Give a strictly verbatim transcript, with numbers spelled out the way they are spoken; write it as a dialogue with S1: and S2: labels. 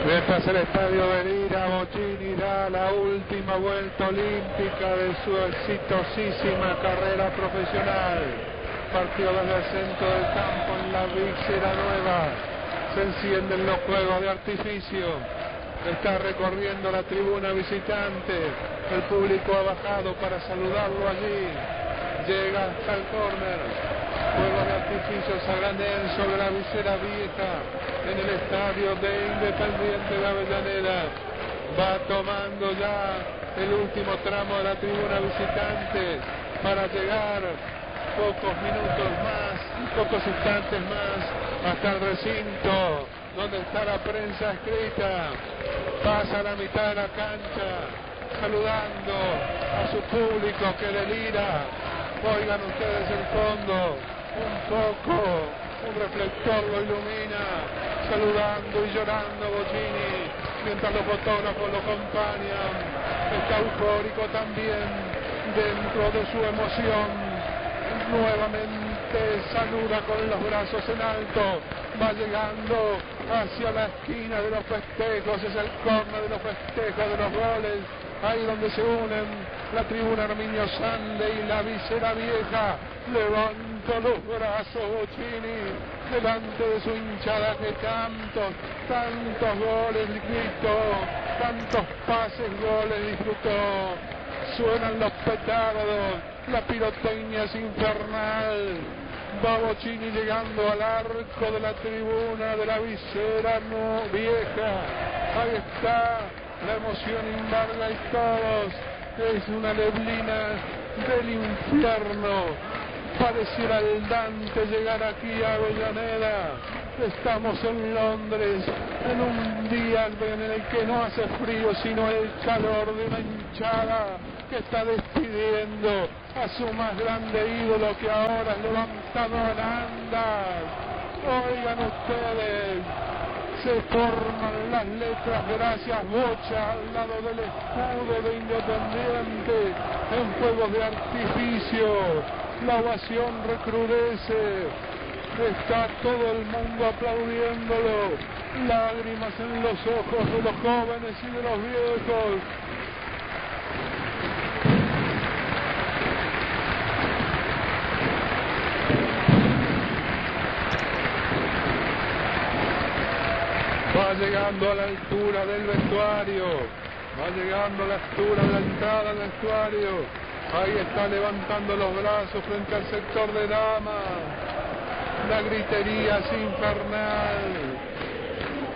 S1: Mientras el estadio de Lira, Bocchini da la última vuelta olímpica de su exitosísima carrera profesional. Partió desde el centro del campo en la Visera Nueva. Se encienden los juegos de artificio. Está recorriendo la tribuna visitante. El público ha bajado para saludarlo allí. Llega hasta el córner. Juegos de artificio Sagranén sobre la Visera Vieja en el estadio de Independiente de Avellaneda. Va tomando ya el último tramo de la tribuna visitante para llegar pocos minutos más, pocos instantes más hasta el recinto donde está la prensa escrita. Pasa a la mitad de la cancha saludando a su público que delira. Oigan ustedes el fondo, un poco, un reflector lo ilumina, saludando y llorando Bocchini, mientras los fotógrafos lo acompañan. Está eufórico también dentro de su emoción. Nuevamente saluda con los brazos en alto, va llegando hacia la esquina de los festejos, es el córner de los festejos de los goles, ahí donde se unen la tribuna Herminio Sande y la Visera Vieja. Levanta los brazos Bocchini delante de su hinchada que tantos, tantos goles gritó, tantos pases goles disfrutó. Suenan los petardos, la pirotecnia es infernal. Va Bocchini llegando al arco de la tribuna de la Visera no Vieja. Ahí está, la emoción embarga y todos. Es una neblina del infierno. Pareciera el Dante llegar aquí a Avellaneda. Estamos en Londres, en un día en el que no hace frío, sino el calor de una hinchada que está despidiendo a su más grande ídolo, que ahora es levantado en andas. Oigan ustedes, se forman las letras gracias Bocha al lado del escudo de Independiente en fuegos de artificio. La ovación recrudece, está todo el mundo aplaudiéndolo, lágrimas en los ojos de los jóvenes y de los viejos. Va llegando a la altura del vestuario, va llegando a la altura de la entrada del vestuario. Ahí está levantando los brazos frente al sector de damas. La gritería es infernal.